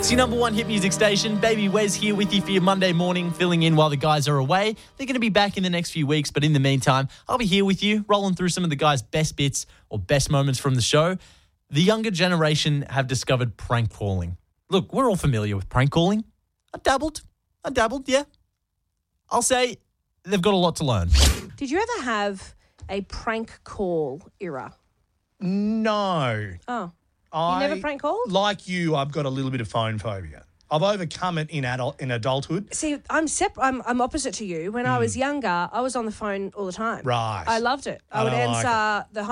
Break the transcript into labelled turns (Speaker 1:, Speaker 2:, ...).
Speaker 1: It's your number one hit music station. Baby Wes here with you for your Monday morning, filling in while the guys are away. They're going to be back in the next few weeks, but in the meantime, I'll be here with you, rolling through some of the guys' best bits or best moments from the show. The younger generation have discovered prank calling. Look, we're all familiar with prank calling. I dabbled, yeah. I'll say they've got a lot to learn.
Speaker 2: Did you ever have a prank call era?
Speaker 3: No.
Speaker 2: Oh. You never prank called?
Speaker 3: Like you, I've got a little bit of phone phobia. I've overcome it in adulthood.
Speaker 2: See, I'm opposite to you. When I was younger, I was on the phone all the time.
Speaker 3: Right.
Speaker 2: I loved it. I would
Speaker 3: don't like
Speaker 2: answer the